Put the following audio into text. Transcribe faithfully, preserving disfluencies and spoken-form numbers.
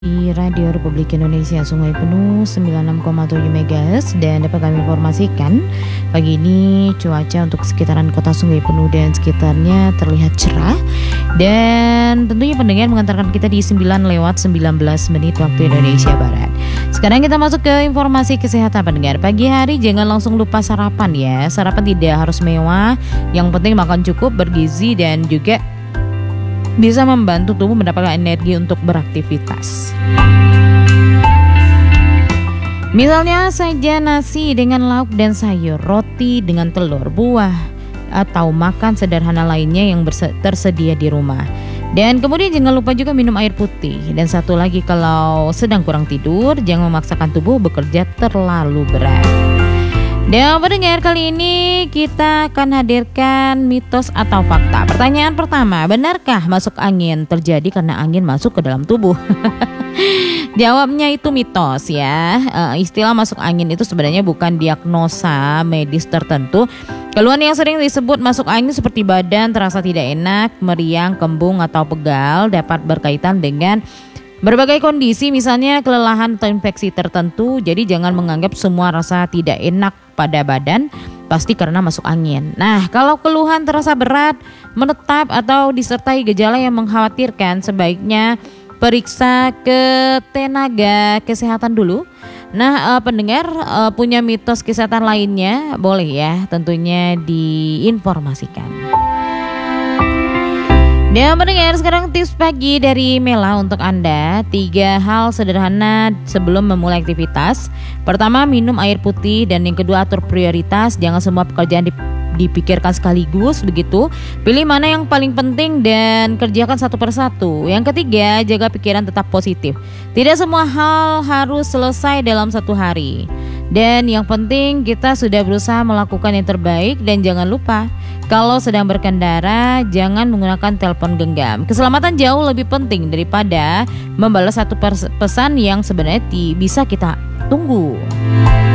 Di Radio Republik Indonesia Sungai Penuh sembilan puluh enam koma tujuh megahertz dan dapat kami informasikan pagi ini cuaca untuk sekitaran kota Sungai Penuh dan sekitarnya terlihat cerah dan tentunya pendengar mengantarkan kita di sembilan lewat sembilan belas menit waktu Indonesia Barat. Sekarang kita masuk ke informasi kesehatan pendengar. Pagi hari jangan langsung lupa sarapan ya. Sarapan tidak harus mewah, yang penting makan cukup, bergizi dan juga bisa membantu tubuh mendapatkan energi untuk beraktivitas. Misalnya saja nasi dengan lauk dan sayur, roti dengan telur, buah, atau makan sederhana lainnya yang berse- tersedia di rumah. Dan kemudian jangan lupa juga minum air putih. Dan satu lagi, kalau sedang kurang tidur, jangan memaksakan tubuh bekerja terlalu berat. Dan pendengar, kali ini kita akan hadirkan mitos atau fakta. Pertanyaan pertama, benarkah masuk angin terjadi karena angin masuk ke dalam tubuh? Jawabnya itu mitos ya. E, istilah masuk angin itu sebenarnya bukan diagnosa medis tertentu. Keluhan yang sering disebut masuk angin seperti badan terasa tidak enak, meriang, kembung atau pegal dapat berkaitan dengan berbagai kondisi, misalnya kelelahan atau infeksi tertentu. Jadi jangan menganggap semua rasa tidak enak pada badan pasti karena masuk angin. Nah, kalau keluhan terasa berat, menetap atau disertai gejala yang mengkhawatirkan, sebaiknya periksa ke tenaga kesehatan dulu. Nah, uh, pendengar uh, punya mitos kesehatan lainnya, boleh ya tentunya diinformasikan. Dan mendengar, sekarang tips pagi dari Mela untuk Anda. Tiga hal sederhana sebelum memulai aktivitas. Pertama, minum air putih. Dan yang kedua, atur prioritas. Jangan semua pekerjaan dipikirkan sekaligus begitu. Pilih mana yang paling penting dan kerjakan satu persatu. Yang ketiga, jaga pikiran tetap positif. Tidak semua hal harus selesai dalam satu hari. Dan yang penting kita sudah berusaha melakukan yang terbaik. Dan jangan lupa, kalau sedang berkendara jangan menggunakan telepon genggam. Keselamatan jauh lebih penting daripada membalas satu pesan yang sebenarnya bisa kita tunggu.